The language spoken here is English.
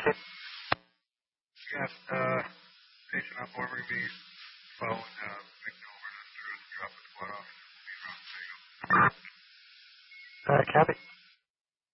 Yes, patient on board will be phone, signal over to drop the squad off. Copy.